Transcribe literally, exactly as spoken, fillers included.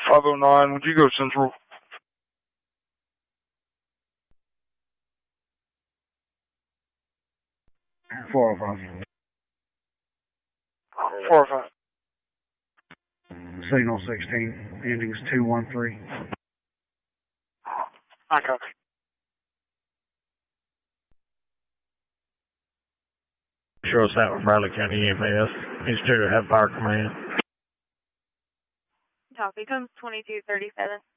five oh nine, would you go Central? four oh five. four oh five. Signal sixteen, endings two one three. I copy. Sure, it's out with Bradley County E M S. He's to have fire command. Copy, comes twenty-two thirty-seven.